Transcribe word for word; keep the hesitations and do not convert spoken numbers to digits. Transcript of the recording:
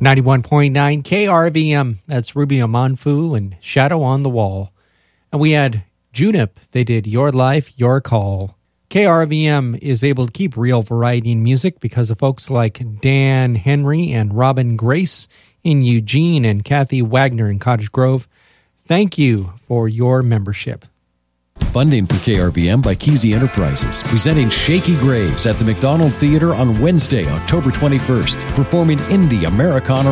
ninety-one point nine K R V M. That's Ruby Amanfu and Shadow on the Wall. And we had Junip. They did Your Life, Your Call. K R V M is able to keep real variety in music because of folks like Dan Henry and Robin Grace in Eugene and Kathy Wagner in Cottage Grove. Thank you for your membership. Funding for K R V M by Kesey Enterprises, presenting Shaky Graves at the McDonald Theater on Wednesday, October twenty-first, performing indie Americana